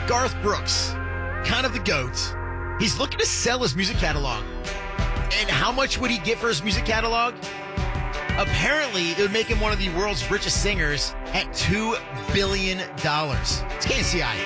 Garth Brooks, kind of the GOAT. He's looking to sell his music catalog. And how much would he get for his music catalog? Apparently, it would make him one of the world's richest singers at $2 billion. It's KNCI.